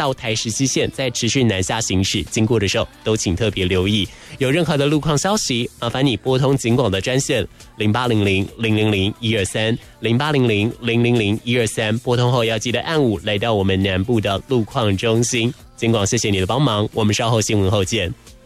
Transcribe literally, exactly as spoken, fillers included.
到台十七线在持续南下行驶，经过的时候都请特别留意。有任何的路况消息，麻烦你拨通警广的专线零八零零零零零一二三零八零零零零零一二三，拨通后要记得按五来到我们南部的路况中心。警广，谢谢你的帮忙，我们稍后新闻后见。